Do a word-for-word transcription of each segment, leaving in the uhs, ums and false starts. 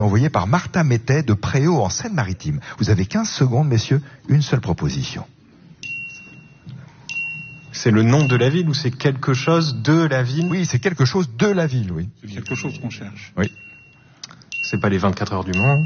envoyé par Martin Mettet de Préaux en Seine-Maritime. Vous avez quinze secondes, messieurs, une seule proposition. C'est le nom de la ville ou c'est quelque chose de la ville? Oui, c'est quelque chose de la ville, oui. C'est quelque chose qu'on cherche. Oui. C'est pas les vingt-quatre heures du Mans.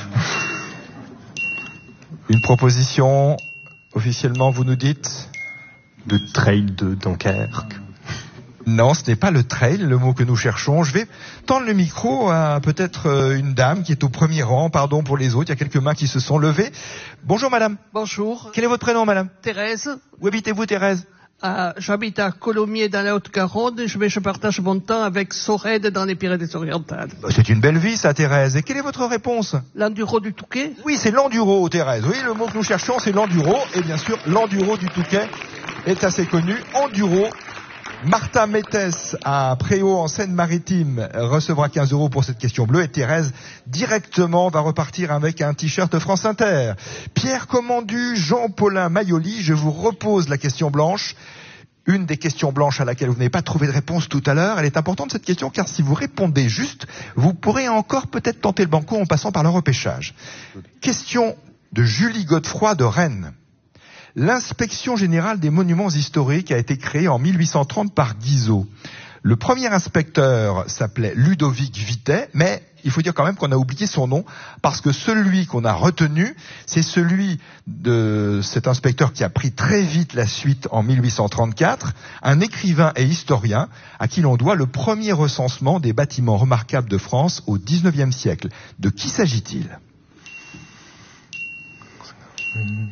Une proposition, officiellement, vous nous dites? Le trail de Dunkerque. Non, ce n'est pas le trail, le mot que nous cherchons. Je vais tendre le micro à peut-être une dame qui est au premier rang. Pardon pour les autres, il y a quelques mains qui se sont levées. Bonjour madame. Bonjour. Quel est votre prénom madame? Thérèse. Où habitez-vous Thérèse? Ah, j'habite à Colomiers dans la Haute-Garonne, mais je partage mon temps avec Sorède dans les Pyrénées-Orientales. C'est une belle vie ça Thérèse. Et quelle est votre réponse? L'enduro du Touquet? Oui, c'est l'enduro Thérèse. Oui, le mot que nous cherchons c'est l'enduro. Et bien sûr, l'enduro du Touquet est assez connu. Enduro. Martin Mettès à Préaux en Seine-Maritime recevra quinze euros pour cette question bleue et Thérèse directement va repartir avec un t-shirt France Inter. Pierre Commandu, Jean-Paulin Mayoli, je vous repose la question blanche. Une des questions blanches à laquelle vous n'avez pas trouvé de réponse tout à l'heure. Elle est importante cette question car si vous répondez juste, vous pourrez encore peut-être tenter le banco en passant par le repêchage. Question de Julie Godefroy de Rennes. L'inspection générale des monuments historiques a été créée en mille huit cent trente par Guizot. Le premier inspecteur s'appelait Ludovic Vitet, mais il faut dire quand même qu'on a oublié son nom, parce que celui qu'on a retenu, c'est celui de cet inspecteur qui a pris très vite la suite en mille huit cent trente-quatre, un écrivain et historien à qui l'on doit le premier recensement des bâtiments remarquables de France au dix-neuvième siècle. De qui s'agit-il ? Mmh.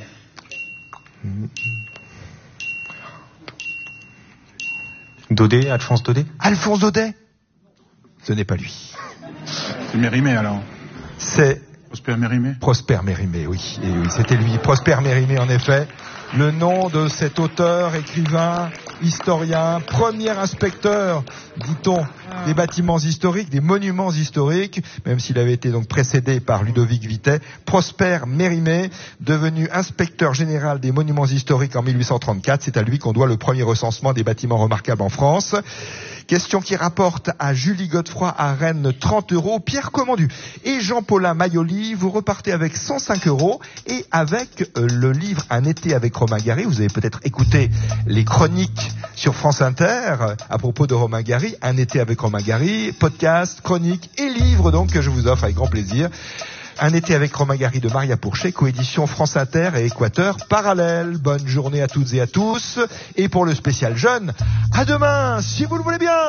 Daudet, Alphonse Daudet. Alphonse Daudet? Ce n'est pas lui. C'est Mérimée alors. C'est Prosper Mérimée. Prosper Mérimée, oui. Et oui, c'était lui. Prosper Mérimée, en effet. Le nom de cet auteur, écrivain, historien, premier inspecteur, dit-on, des bâtiments historiques, des monuments historiques, même s'il avait été donc précédé par Ludovic Vitet. Prosper Mérimée, devenu inspecteur général des monuments historiques en mille huit cent trente-quatre. C'est à lui qu'on doit le premier recensement des bâtiments remarquables en France. Question qui rapporte à Julie Godefroy à Rennes trente euros. Pierre Commandu et Jean-Paulin Mayoli, vous repartez avec cent cinq euros et avec euh, le livre Un été avec Romain Gary. Vous avez peut-être écouté les chroniques sur France Inter euh, à propos de Romain Gary. Un été avec Romain Gary, podcast, chronique et livre donc que je vous offre avec grand plaisir. Un été avec Romain Gary de Maria Pourchet, coédition France Inter et Équateur Parallèle. Bonne journée à toutes et à tous. Et pour le spécial jeune, à demain, si vous le voulez bien.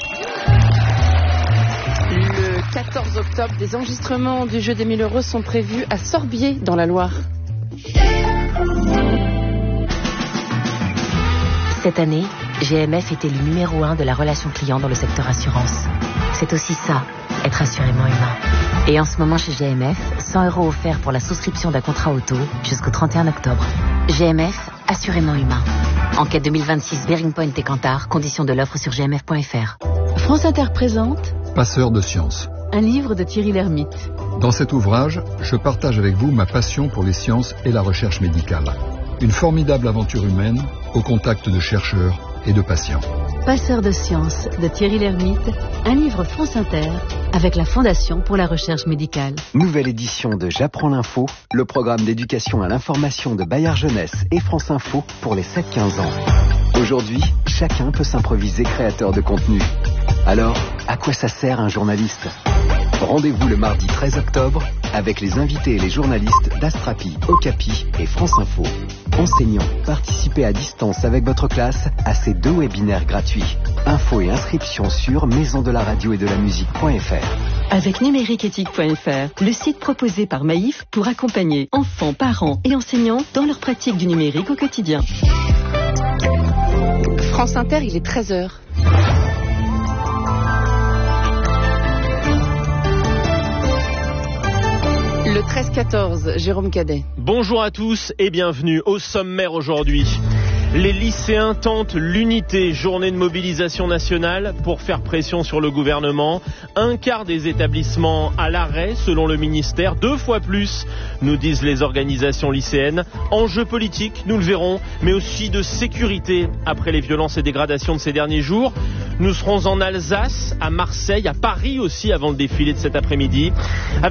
Le quatorze octobre, des enregistrements du jeu des mille euros sont prévus à Sorbier, dans la Loire. Cette année, G M F était le numéro un de la relation client dans le secteur assurance. C'est aussi ça, être assurément humain. Et en ce moment chez G M F, cent euros offerts pour la souscription d'un contrat auto jusqu'au trente et un octobre. G M F, assurément humain. Enquête deux mille vingt-six, Bearing Point et Kantar, conditions de l'offre sur g m f point f r. France Inter présente Passeur de sciences. Un livre de Thierry Lhermitte. Dans cet ouvrage, je partage avec vous ma passion pour les sciences et la recherche médicale. Une formidable aventure humaine au contact de chercheurs et de patients. Passeur de sciences de Thierry Lhermitte, un livre France Inter avec la Fondation pour la recherche médicale. Nouvelle édition de J'apprends l'info, le programme d'éducation à l'information de Bayard Jeunesse et France Info pour les sept quinze ans. Aujourd'hui, chacun peut s'improviser créateur de contenu. Alors, à quoi ça sert un journaliste ? Rendez-vous le mardi treize octobre avec les invités et les journalistes d'Astrapi, Okapi et France Info. Enseignants, participez à distance avec votre classe à ces deux webinaires gratuits. Infos et inscriptions sur maison de la radio et de la musique point f r. Avec numériqueéthique point f r, le site proposé par Maïf pour accompagner enfants, parents et enseignants dans leur pratique du numérique au quotidien. France Inter, il est treize heures. Le treize quatorze, Jérôme Cadet. Bonjour à tous et bienvenue au sommaire aujourd'hui. Les lycéens tentent l'unité, journée de mobilisation nationale pour faire pression sur le gouvernement. Un quart des établissements à l'arrêt, selon le ministère, deux fois plus, nous disent les organisations lycéennes. Enjeux politiques, nous le verrons, mais aussi de sécurité après les violences et dégradations de ces derniers jours. Nous serons en Alsace, à Marseille, à Paris aussi avant le défilé de cet après-midi.